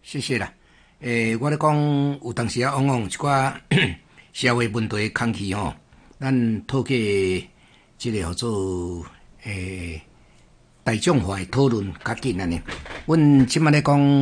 谢谢啦。我咧讲有当时往往一寡社会问题空气吼，咱透过即个叫做大众化的讨论较紧安尼。阮即摆咧讲。